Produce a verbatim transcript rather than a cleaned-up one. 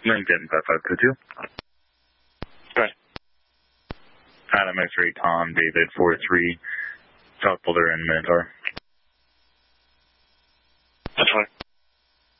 Lincoln, five five two two. Okay. Adam X-ray, Tom, David, four three, South Boulder and Minotaur.